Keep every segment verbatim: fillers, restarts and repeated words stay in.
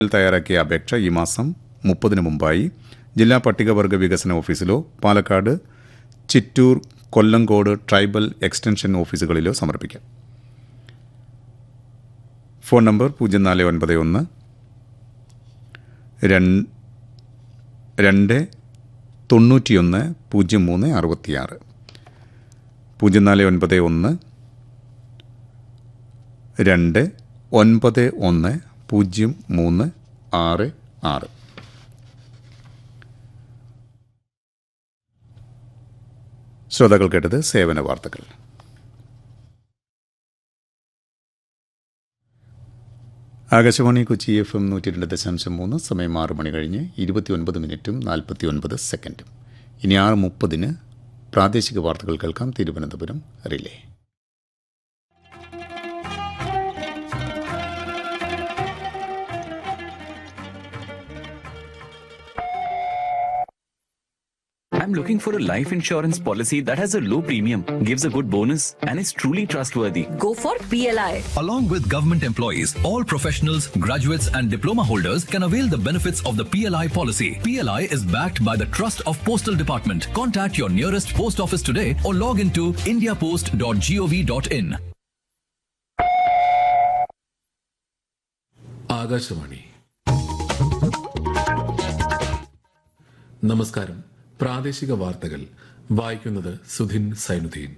തയ്യാറാക്കിയ അപേക്ഷ ഈ മാസം മുപ്പതിന് മുമ്പായി ജില്ലാ പട്ടികവർഗ വികസന ഓഫീസിലോ പാലക്കാട്, ചിറ്റൂർ, കൊല്ലങ്കോട് ട്രൈബൽ എക്സ്റ്റൻഷൻ ഓഫീസുകളിലോ സമർപ്പിക്കാം. ഫോൺ നമ്പർ പൂജ്യം നാല് ഒൻപത് ഒന്ന് രണ്ട് തൊണ്ണൂറ്റിയൊന്ന് പൂജ്യം മൂന്ന് അറുപത്തിയാറ് പൂജ്യം നാല് ഒൻപത് ഒന്ന് രണ്ട് ഒൻപത് ഒന്ന് പൂജ്യം മൂന്ന് ആറ് ആറ്. ശ്രോതാക്കൾ കേട്ടത് സേവന വാർത്തകൾ. ആകാശവാണി കൊച്ചി എഫ് എം നൂറ്റി രണ്ട് ദശാംശം മൂന്ന്, സമയം ആറ് മണി കഴിഞ്ഞ് ഇരുപത്തിയൊൻപത് മിനിറ്റും നാൽപ്പത്തി ഒൻപത് സെക്കൻഡും. ഇനി ആറ് മുപ്പതിന് പ്രാദേശിക വാർത്തകൾ കേൾക്കാം. Thiruvananthapuram relay. I'm looking for a life insurance policy that has a low premium, gives a good bonus, and is truly trustworthy. Go for P L I. Along with government employees, all professionals, graduates, and diploma holders can avail the benefits of the P L I policy. P L I is backed by the Trust of Postal Department. Contact your nearest post office today or log into india post dot gov dot in. Akashvani. നമസ്കാരം. പ്രാദേശിക വാർത്തകൾ വായിക്കുന്നത് സുധിൻ സൈനുദ്ദീൻ.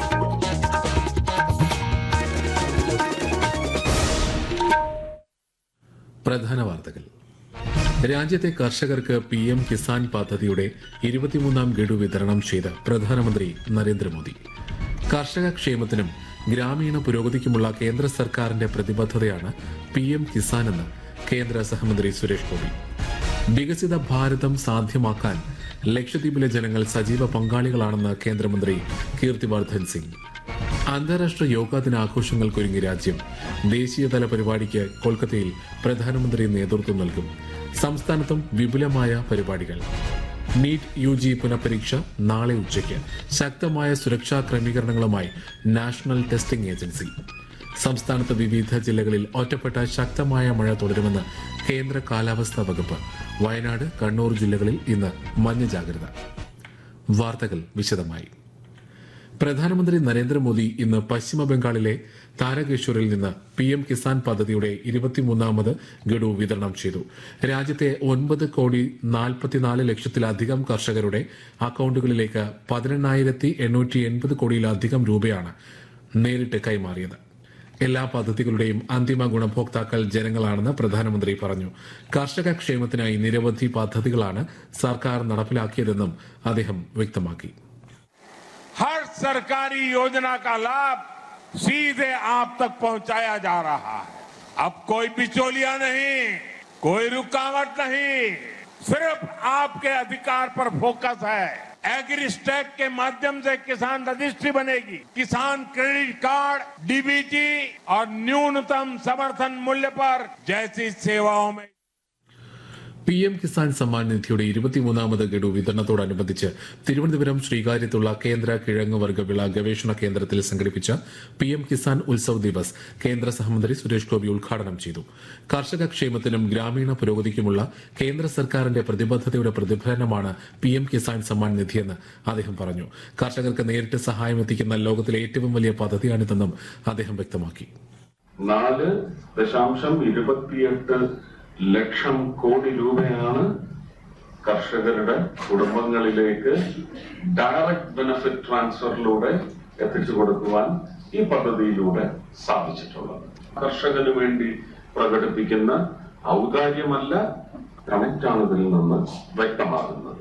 പ്രധാന വാർത്തകൾ. രാജ്യത്തെ കർഷകർക്ക് P M Kisan പദ്ധതിയുടെ ഇരുപത്തിമൂന്നാം ഗഡു വിതരണം ചെയ്ത് പ്രധാനമന്ത്രി നരേന്ദ്രമോദി. കർഷക ക്ഷേമത്തിനും ഗ്രാമീണ പുരോഗതിക്കുമുള്ള കേന്ദ്ര സർക്കാരിന്റെ പ്രതിബദ്ധതയാണ് പി എം കിസാൻ എന്ന് കേന്ദ്ര സഹമന്ത്രി സുരേഷ് ഗോപി. വികസിത ഭാരതം സാധ്യമാക്കാൻ ലക്ഷദ്വീപിലെ ജനങ്ങൾ സജീവ പങ്കാളികളാണെന്ന് കേന്ദ്രമന്ത്രി കീർത്തിവർദ്ധൻ സിംഗ്. അന്താരാഷ്ട്ര യോഗാ ദിനാഘോഷങ്ങൾക്കൊരുങ്ങി രാജ്യം. ദേശീയതല പരിപാടിക്ക് കൊൽക്കത്തയിൽ പ്രധാനമന്ത്രി നേതൃത്വം നൽകും. സംസ്ഥാനത്തും വിപുലമായ പരിപാടികൾ. നീറ്റ് യു ജി പുനഃപരീക്ഷ നാളെ ഉച്ചയ്ക്ക്. ശക്തമായ സുരക്ഷാ ക്രമീകരണങ്ങളുമായി നാഷണൽ ടെസ്റ്റിംഗ് ഏജൻസി. സംസ്ഥാനത്ത് വിവിധ ജില്ലകളിൽ ഒറ്റപ്പെട്ട ശക്തമായ മഴ തുടരുമെന്ന് കേന്ദ്ര കാലാവസ്ഥാ വകുപ്പ്. വയനാട്, കണ്ണൂർ ജില്ലകളിൽ ഇന്ന് മഞ്ഞ ജാഗ്രത. വാർത്തകൾ വിശദമായി. പ്രധാനമന്ത്രി നരേന്ദ്രമോദി ഇന്ന് പശ്ചിമ ബംഗാളിലെ താരകേശ്വറിൽ നിന്ന് പി എം കിസാൻ പദ്ധതിയുടെ ഇരുപത്തിമൂന്നാമത് ഗഡു വിതരണം ചെയ്തു. രാജ്യത്തെ ഒൻപത് കോടി നാൽപ്പത്തിനാല് ലക്ഷത്തിലധികം കർഷകരുടെ അക്കൌണ്ടുകളിലേക്ക് പതിനെണ്ണായിരത്തി എണ്ണൂറ്റി എൺപത് കോടിയിലധികം രൂപയാണ് നേരിട്ട് കൈമാറിയത്. എല്ലാ പദ്ധതികളുടെയും അന്തിമ ഗുണഭോക്താക്കൾ ജനങ്ങളാണെന്ന് പ്രധാനമന്ത്രി പറഞ്ഞു. കർഷക ക്ഷേമത്തിനായി നിരവധി പദ്ധതികളാണ് സർക്കാർ നടപ്പിലാക്കിയതെന്നും അദ്ദേഹം വ്യക്തമാക്കി. हर सरकारी योजना का लाभ सीधे आप तक पहुंचाया जा रहा है. अब कोई बिचौलिया नहीं, कोई रुकावट नहीं, सिर्फ आपके अधिकार पर फोकस है. एग्रीस्टैक के माध्यम से किसान रजिस्ट्री बनेगी. किसान क्रेडिट कार्ड, डीबीटी और न्यूनतम समर्थन मूल्य पर जैसी सेवाओं में പി എം കിസാൻ സമ്മാൻ നിധിയുടെ ഇരുപത്തിമൂന്നാമത് ഗഡു വിതരണത്തോടനുബന്ധിച്ച് തിരുവനന്തപുരം ശ്രീകാര്യത്തുള്ള കേന്ദ്ര കിഴങ്ങ് വർഗ്ഗവിള ഗവേഷണ കേന്ദ്രത്തിൽ സംഘടിപ്പിച്ച പി എം കിസാൻ ഉത്സവ് ദിവസ് കേന്ദ്ര സഹമന്ത്രി സുരേഷ് ഗോപി ഉദ്ഘാടനം ചെയ്തു. കർഷക ക്ഷേമത്തിനും ഗ്രാമീണ പുരോഗതിക്കുമുള്ള കേന്ദ്ര സർക്കാരിന്റെ പ്രതിബദ്ധതയുടെ പ്രതിഫലനമാണ് പി എം കിസാൻ സമ്മാൻ നിധിയെന്ന് അദ്ദേഹം പറഞ്ഞു. കർഷകർക്ക് നേരിട്ട് സഹായം എത്തിക്കുന്ന ലോകത്തിലെ ഏറ്റവും വലിയ പദ്ധതിയാണിതെന്നും അദ്ദേഹം വ്യക്തമാക്കി. നാല് ദശാംശം ഇരുപത്തിയെട്ട് ലക്ഷം കോടി രൂപയാണ് കർഷകരുടെ കുടുംബങ്ങളിലേക്ക് ഡയറക്ട് ബെനിഫിറ്റ് ട്രാൻസ്ഫറിലൂടെ എത്തിച്ചു കൊടുക്കുവാൻ ഈ പദ്ധതിയിലൂടെ സാധിച്ചിട്ടുള്ളത്. കർഷകന് വേണ്ടി പ്രകടിപ്പിക്കുന്ന ഔദാര്യമല്ല, കണക്റ്റാണ് ഇതിൽ നിന്ന് വ്യക്തമാകുന്നത്.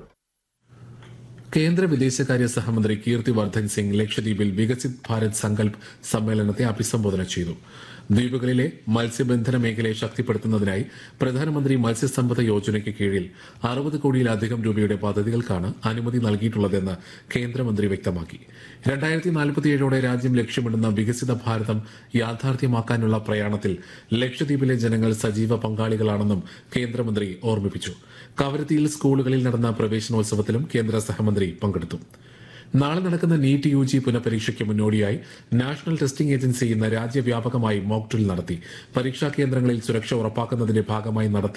കേന്ദ്ര വിദേശകാര്യ സഹമന്ത്രി കീർത്തിവർദ്ധൻ സിംഗ് ലക്ഷദ്വീപിൽ വികസിത് ഭാരത് സങ്കൽപ് സമ്മേളനത്തെ അഭിസംബോധന ചെയ്തു. ദ്വീപുകളിലെ മത്സ്യബന്ധന മേഖലയെ ശക്തിപ്പെടുത്തുന്നതിനായി പ്രധാനമന്ത്രി മത്സ്യസമ്പദ യോജനയ്ക്ക് കീഴിൽ അറുപത് കോടിയിലധികം രൂപയുടെ പദ്ധതികൾക്കാണ് അനുമതി നൽകിയിട്ടുള്ളതെന്ന് കേന്ദ്രമന്ത്രി വ്യക്തമാക്കി. രണ്ടായിരത്തി നാൽപ്പത്തിയേഴോടെ രാജ്യം ലക്ഷ്യമിടുന്ന വികസിത ഭാരതം യാഥാർത്ഥ്യമാക്കാനുള്ള പ്രയാണത്തിൽ ലക്ഷദ്വീപിലെ ജനങ്ങൾ സജീവ പങ്കാളികളാണെന്നും കേന്ദ്രമന്ത്രി ഓർമ്മിപ്പിച്ചു. കവരത്തിയിൽ സ്കൂളുകളിൽ നടന്ന പ്രവേശനോത്സവത്തിലും കേന്ദ്ര സഹമന്ത്രി പങ്കെടുത്തു. നാളെ നടക്കുന്ന നീറ്റ് യു ജി പുനഃപരീക്ഷയ്ക്ക് മുന്നോടിയായി നാഷണൽ ടെസ്റ്റിംഗ് ഏജൻസി ഇന്ന് രാജ്യവ്യാപകമായി മോക്ക് ഡ്രിൽ നടത്തി. പരീക്ഷാ കേന്ദ്രങ്ങളിൽ സുരക്ഷ ഉറപ്പാക്കുന്നതിന്റെ ഭാഗമായി നടത്തിയ